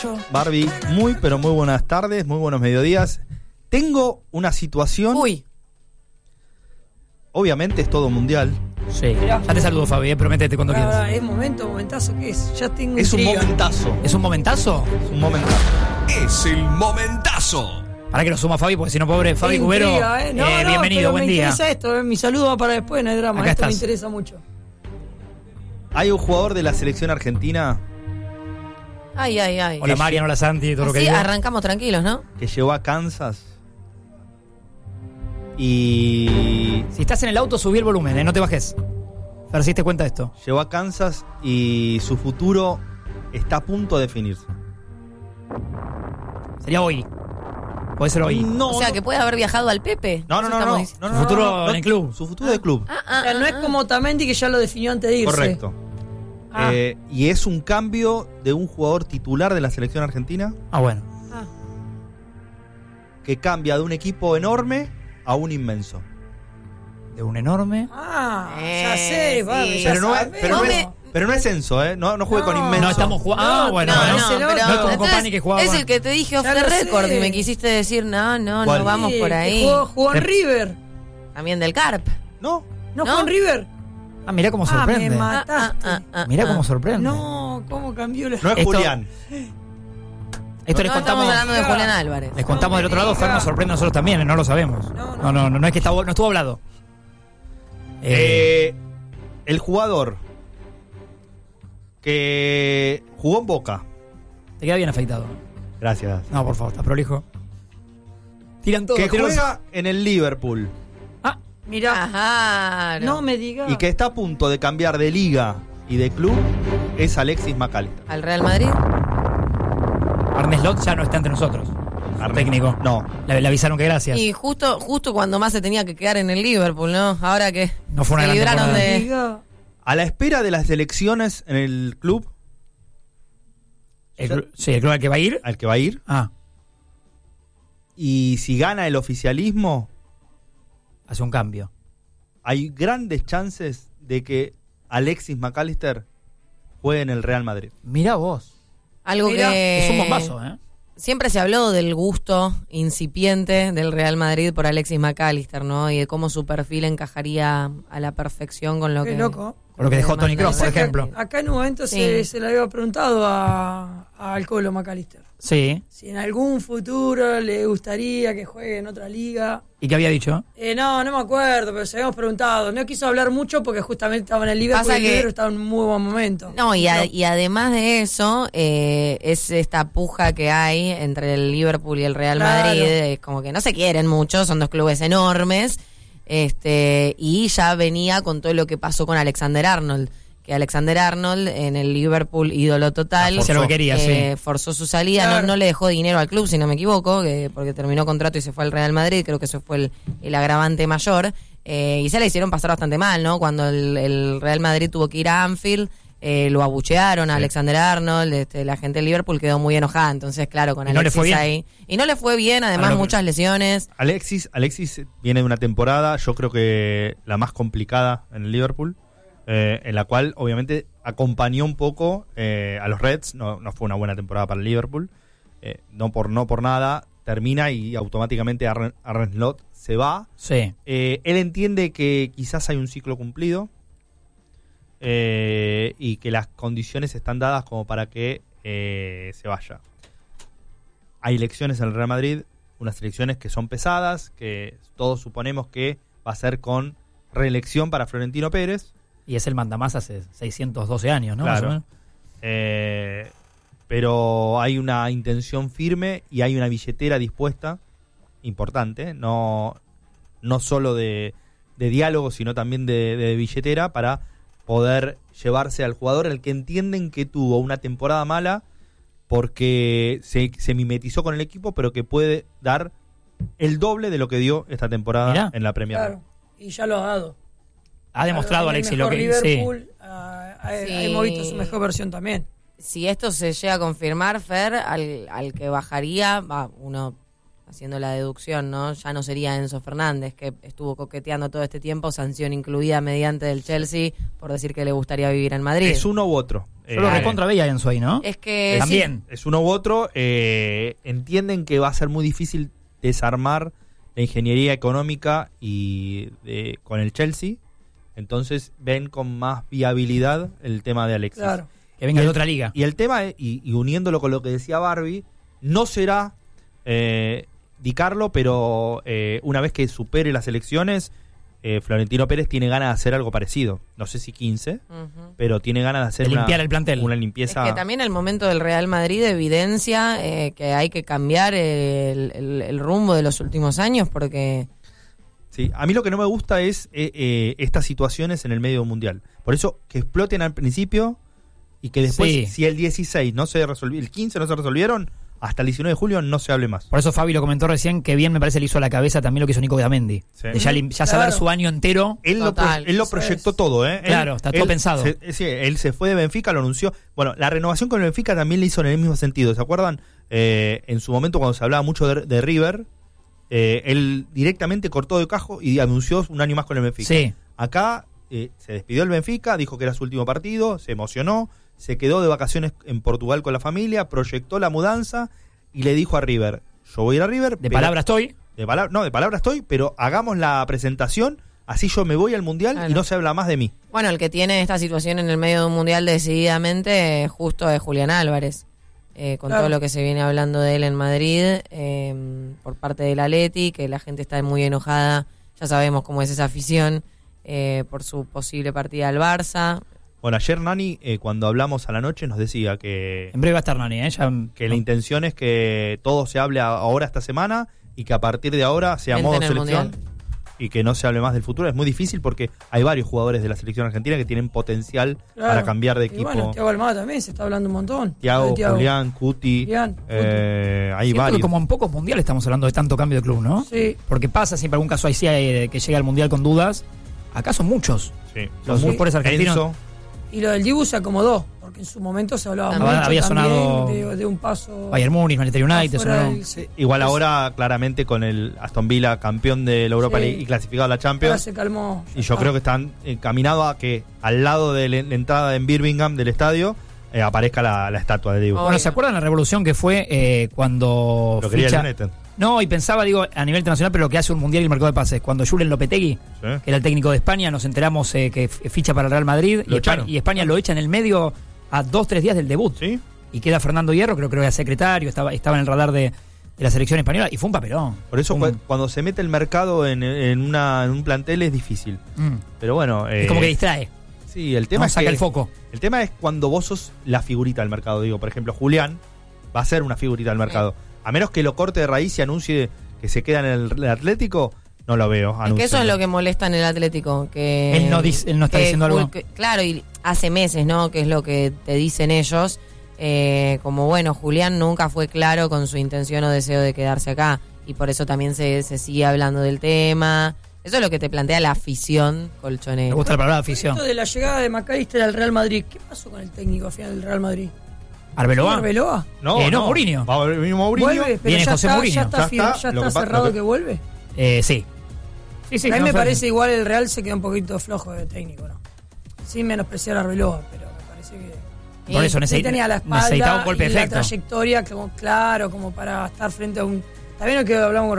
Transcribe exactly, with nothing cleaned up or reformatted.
Barbie, muy pero muy buenas tardes, muy buenos mediodías. Tengo una situación. Uy. Obviamente es todo mundial. Sí. Ya te saludo, Fabi, eh, prométete cuando Ahora, quieras. es momento, momentazo, ¿qué es? Ya tengo Es un intriga. momentazo. ¿Es un momentazo? Es un momentazo. Es el momentazo. Para que lo suma Fabi, porque si no, pobre Fabi Qué Cubero. intriga, ¿eh? No, eh, no, bienvenido, pero buen me día. interesa esto, ¿eh? Mi saludo va para después, no hay drama. Acá Esto me estás. interesa mucho. Hay un jugador de la selección argentina Ay, ay, ay. Hola, Mariano, hola, Santi, todo lo que Así digo. arrancamos tranquilos, ¿no? que llegó a Kansas y Si estás en el auto, subí el volumen, eh, no te bajes. A ver si te cuenta esto. llegó a Kansas y su futuro está a punto de definirse. Sería hoy. Puede ser hoy. No, O sea, no. que puede haber viajado al Pepe. No, no, Eso no, no, estamos diciendo. no, Su no, futuro no, no, en el club. Su futuro de club. Ah, O ah, sea, no ah, es ah. como Otamendi que ya lo definió antes de irse. Correcto. Ah. Eh, y es un cambio de un jugador titular de la selección argentina Ah, bueno. Ah. que cambia de un equipo enorme a un inmenso. De un enorme. Ah, Eh, ya sé, sí. Barbie, ya Pero no, es, sabés. pero, no es, Come- pero no es Enzo, ¿eh? No, no juegue con No. inmenso. No, estamos jugando. Ah, No, bueno. No, bueno. no, ese pero no. No es como entonces, Copani que jugaba. es el que te dije off Ya the lo sé. record y me quisiste decir, no, no, ¿Cuál? no vamos Sí, por que ahí. Jugó, jugó en Te- River. También del Carp. No. ¿No, ¿No? jugó en River? Ah, mirá cómo Ah, sorprende. me Ah, mataste. ah, ah, Mirá ah. cómo sorprende. No, ¿cómo cambió la... No es Esto- Julián. Esto les No estamos contamos. hablando de Julián Álvarez. Les contamos del otro lado, Fer nos sorprende a nosotros también, no lo sabemos. No, No, no, no, no es que está, no estuvo hablado. Eh, Eh, el jugador que jugó en Boca. te queda bien afeitado. Gracias. No, por favor, está prolijo. Tiran todo. Que tiran los- juega en el Liverpool Ah, Mirá, Ajá. no me digas. y que está a punto de cambiar de liga y de club es Alexis McAllister. Al Real Madrid. Arne Slot ya no está entre nosotros. Arne- Técnico. No. Le, le avisaron que gracias. Y justo, justo cuando más se tenía que quedar en el Liverpool, ¿no? Ahora que No fue una se gran libraron temporada. de... Diga. A la espera de las elecciones en el club El clu- sí, el club al que va a ir. al que va a ir, Ah, y si gana el oficialismo, hace un cambio. hay grandes chances de que Alexis McAllister juegue en el Real Madrid. Mirá vos. Algo Mirá, que... Es un bombazo, ¿eh? Siempre se habló del gusto incipiente del Real Madrid por Alexis McAllister, ¿no? Y de cómo su perfil encajaría a la perfección con lo Qué que... loco. Con lo que dejó Tony demanda Kroos, por el- ejemplo. Acá en un momento Sí. se, se le había preguntado a, a al Colo McAllister Sí. si en algún futuro le gustaría que juegue en otra liga. ¿Y qué había dicho? Eh, no, no me acuerdo, pero se habíamos preguntado. No quiso hablar mucho porque justamente estaba en el Liverpool Pasa y el que- Liverpool estaba en un muy buen momento. No, y, a- No. y además de eso, eh, es esta puja que hay entre el Liverpool y el Real Claro. Madrid. Es como que no se quieren mucho, son dos clubes enormes. Este, y ya venía con todo lo que pasó con Alexander Arnold. Que Alexander Arnold en el Liverpool, ídolo total, Hacía lo que quería, eh, sí. forzó su salida, Claro. no, no le dejó dinero al club, si no me equivoco, que, porque terminó contrato y se fue al Real Madrid, creo que eso fue el, el agravante mayor. Eh, y se la hicieron pasar bastante mal, ¿no? Cuando el, el Real Madrid tuvo que ir a Anfield, eh, lo abuchearon a Sí. Alexander Arnold, este, la gente del Liverpool quedó muy enojada, entonces claro, con Y no le Alexis fue bien. ahí. Y no le fue bien, además Ah, no, muchas lesiones. Alexis, Alexis viene de una temporada, yo creo que la más complicada en el Liverpool, eh, en la cual obviamente acompañó un poco eh, a los Reds. No, no fue una buena temporada para el Liverpool, eh, no por no por nada, termina y automáticamente Arne, Arne Slot se va. Sí. Eh, él entiende que quizás hay un ciclo cumplido eh, y que las condiciones están dadas como para que eh, se vaya. Hay elecciones en el Real Madrid, unas elecciones que son pesadas, que todos suponemos que va a ser con reelección para Florentino Pérez. Y es el mandamás hace seiscientos doce años, ¿no? Claro. Más o menos. Eh, pero hay una intención firme y hay una billetera dispuesta, importante, no, no solo de, de diálogo, sino también de, de billetera, para poder llevarse al jugador al que entienden que tuvo una temporada mala porque se, se mimetizó con el equipo, pero que puede dar el doble de lo que dio esta temporada Mirá. en la Premier League. Claro, y ya lo ha dado. Ha demostrado En el Alexis lo mejor que... Sí. Liverpool, ah, ah, Sí. hemos visto su mejor versión también. Si esto se llega a confirmar, Fer, al, al que bajaría, va, uno haciendo la deducción, ¿no? Ya no sería Enzo Fernández, que estuvo coqueteando todo este tiempo, sanción incluida mediante del Chelsea, por decir que le gustaría vivir en Madrid. Es uno u otro. Yo lo Eh, recontra veía Enzo ahí, ¿no? Es que También. Es uno u otro. eh, entienden que va a ser muy difícil desarmar la ingeniería económica y de- con el Chelsea. Entonces ven con más viabilidad el tema de Alexis. Claro. Que venga Y de el- otra liga. Y el tema, es- y, y uniéndolo con lo que decía Barbie, no será eh, Di Carlo, pero eh, una vez que supere las elecciones, eh, Florentino Pérez tiene ganas de hacer algo parecido. No sé si quince, Ujú. pero tiene ganas de hacer De una, limpiar el plantel. una Es limpieza. que también el momento del Real Madrid evidencia eh, que hay que cambiar el, el- el rumbo de los últimos años, porque Sí, a mí lo que no me gusta es eh, eh, estas situaciones en el medio mundial. Por eso que exploten al principio y que después, Sí. si el dieciséis no se resolvió, el quince no se resolvieron, hasta el diecinueve de julio no se hable más. Por eso Fabi lo comentó recién, que bien me parece le hizo a la cabeza también lo que hizo Nico Otamendi. Sí. De ya, lim- ya saber Claro. su año entero. Él lo, pro- Total, él lo eso proyectó es. todo, ¿eh? Él- Claro, está todo él pensado. se- sí, él se fue de Benfica, lo anunció. Bueno, la renovación con el Benfica también le hizo en el mismo sentido. ¿Se acuerdan? Eh, en su momento, cuando se hablaba mucho de, de River, eh, él directamente cortó de cajo y anunció un año más con el Benfica. Sí. Acá eh, se despidió el Benfica, dijo que era su último partido, se emocionó, se quedó de vacaciones en Portugal con la familia, proyectó la mudanza y le dijo a River: yo voy a ir a River. De pero- palabra estoy. de palabra, no, de palabra estoy, pero hagamos la presentación, así yo me voy al Mundial Claro. y no se habla más de mí. bueno, el que tiene esta situación en el medio de un mundial decididamente eh, justo es Julián Álvarez, eh, con Claro. todo lo que se viene hablando de él en Madrid eh, por parte del Atleti, que la gente está muy enojada, ya sabemos cómo es esa afición, eh, por su posible partida al Barça. Bueno, ayer Nani, eh, cuando hablamos a la noche, nos decía que, En breve va a estar Nani, ¿eh? Ya, que la intención es que todo se hable a- ahora esta semana y que a partir de ahora sea Gente modo en el selección Mundial. y que no se hable más del futuro. Es muy difícil porque hay varios jugadores de la selección argentina que tienen potencial Claro. para cambiar de Y equipo. bueno, Thiago Almada también se está hablando un montón. Thiago, De Thiago. Julián, Cuti, Julián, Cuti. eh, hay Siento varios. que como en pocos mundiales estamos hablando de tanto cambio de club, ¿no? Sí. Porque pasa siempre algún caso ahí sí hay, eh, que llega al mundial con dudas. Acá son muchos. Sí. Los Son jugadores argentinos. Enzo, Y lo del Dibu se acomodó, porque en su momento se hablaba También mucho había también sonado de, de un paso Bayern Múnich, Manchester United, afuera sonó. del- sí. igual Pues, ahora claramente con el Aston Villa campeón de la Europa Sí. League y clasificado a la ahora Champions. se calmó. Y yo Ah, creo que están encaminados a que al lado de la la entrada en Birmingham del estadio eh, aparezca la, la estatua de Dibu. Oh. Bueno, ¿se acuerdan la revolución que fue eh, cuando Lo quería el ficha- United. No, y pensaba, digo, a nivel internacional, pero lo que hace un mundial y el mercado de pases. Cuando Julen Lopetegui, Sí. que era el técnico de España, nos enteramos eh, que f- ficha para el Real Madrid Lo y, Espa- echaron. y España lo echa en el medio a dos, tres días del debut. ¿Sí? Y queda Fernando Hierro, creo, creo que era secretario, estaba, estaba en el radar de, de la selección española y fue un papelón. Por eso Un- cu- cuando se mete el mercado en, en una, en un plantel es difícil. mm, Pero bueno, eh, es como que distrae, sí, el tema no es saca que- el foco. El tema es cuando vos sos la figurita del mercado. Digo, por ejemplo, Julián va a ser una figurita del mercado. A menos que lo corte de raíz y anuncie que se queda en el, el Atlético, no lo veo. Es que anunciando. eso es lo que molesta en el Atlético, que Él no dice- él no está que diciendo Ju- algo. que- claro, y hace meses, ¿no? Que es lo que te dicen ellos. eh, como bueno, Julián nunca fue claro con su intención o deseo de quedarse acá y por eso también se, se sigue hablando del tema. Eso es lo que te plantea la afición Me colchonera. gusta la palabra afición. Esto de la llegada de McAllister al Real Madrid, ¿qué pasó con el técnico al final del Real Madrid? ¿Arbeloa? ¿Arbeloa? No, Eh, no, Mourinho. Va a venir Mourinho. ¿Vuelve? Pero Viene ya José está, Mourinho. ya está, Ya fir- está, ya lo está que pa- cerrado lo que- que vuelve. Eh, sí. Sí, sí. a mí no me fue- parece igual el Real se queda un poquito flojo de técnico, ¿no? Sin menospreciar a Arbeloa, pero me parece que Por eso sí necesita- tenía la espalda necesitaba un golpe y de la efecto. trayectoria como claro, como para estar frente a un... Está bien lo que hablamos con